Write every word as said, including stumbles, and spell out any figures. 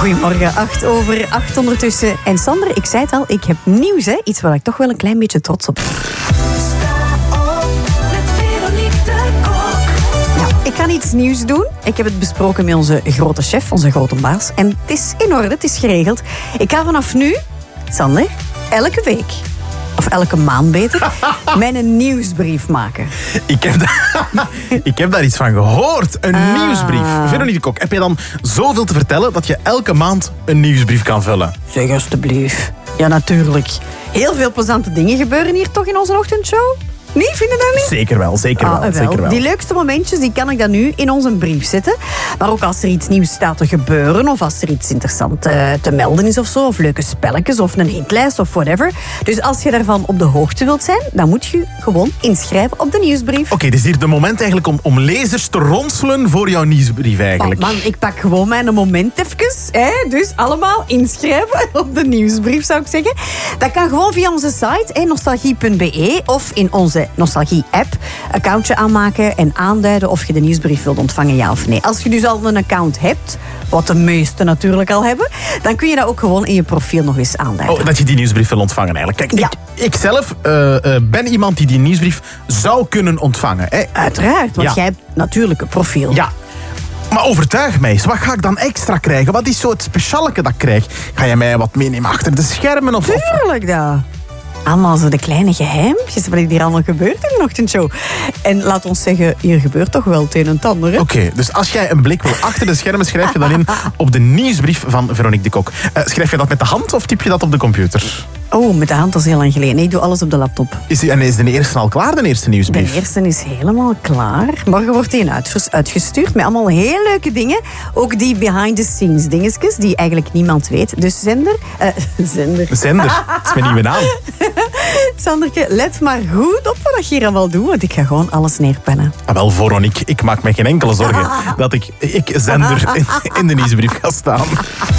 Goedemorgen, acht over acht ondertussen. En Sander, ik zei het al, ik heb nieuws, hè? Iets waar ik toch wel een klein beetje trots op ben. Ik ga iets nieuws doen. Ik heb het besproken met onze grote chef, onze grote baas. En het is in orde, het is geregeld. Ik ga vanaf nu, Sander, elke week, of elke maand beter, mijn nieuwsbrief maken. Ik heb, da- ik heb daar iets van gehoord. Een Ah. nieuwsbrief. Veronique de Kok, heb je dan zoveel te vertellen dat je elke maand een nieuwsbrief kan vullen? Zeg alstublieft. Ja, natuurlijk. Heel veel plezante dingen gebeuren hier toch in onze ochtendshow? Nee, vind je dat niet? Zeker wel, zeker wel. Ah, wel. Zeker wel. Die leukste momentjes die kan ik dan nu in onze brief zetten. Maar ook als er iets nieuws staat te gebeuren, of als er iets interessants uh, te melden is of zo, of leuke spelletjes, of een hitlijst, of whatever. Dus als je daarvan op de hoogte wilt zijn, dan moet je gewoon inschrijven op de nieuwsbrief. Oké, dit is hier de moment eigenlijk om, om lezers te ronselen voor jouw nieuwsbrief eigenlijk. Oh man, ik pak gewoon mijn moment even. Hè? Dus allemaal inschrijven op de nieuwsbrief, zou ik zeggen. Dat kan gewoon via onze site, hè, nostalgie punt b e, of in onze Nostalgie-app. Accountje aanmaken en aanduiden of je de nieuwsbrief wilt ontvangen, ja of nee. Als je dus al een account hebt, wat de meesten natuurlijk al hebben, dan kun je dat ook gewoon in je profiel nog eens aanduiden. Oh, dat je die nieuwsbrief wil ontvangen eigenlijk. Kijk, Ja. ik, ik zelf uh, uh, ben iemand die die nieuwsbrief zou kunnen ontvangen. Hè. Uiteraard, want Ja. jij hebt natuurlijk een profiel. Ja. Maar overtuig mij eens, wat ga ik dan extra krijgen? Wat is zo het specialeke dat ik krijg? Ga je mij wat meenemen achter de schermen? Of, of... Tuurlijk dat. Allemaal zo de kleine geheimpjes wat hier allemaal gebeurt in de ochtendshow. En laat ons zeggen, hier gebeurt toch wel het een en het ander. Hè? Oké, okay, dus als jij een blik wil achter de schermen, schrijf je dan in op de nieuwsbrief van Veronique de Kok. Uh, schrijf je dat met de hand of typ je dat op de computer? Oh, met de hand, dat is heel lang geleden. Nee, ik doe alles op de laptop. Is, die, en is de eerste al klaar, de eerste nieuwsbrief? De eerste is helemaal klaar. Morgen wordt die uit, uitgestuurd met allemaal heel leuke dingen. Ook die behind-the-scenes dingetjes die eigenlijk niemand weet. Dus zender... Uh, zender. Zender, dat is mijn nieuwe naam. Sanderke, let maar goed op wat je hier allemaal doet, want ik ga gewoon alles neerpennen. Ah, wel, Veronique, ik maak me geen enkele zorgen dat ik, ik zender in, in de nieuwsbrief ga staan.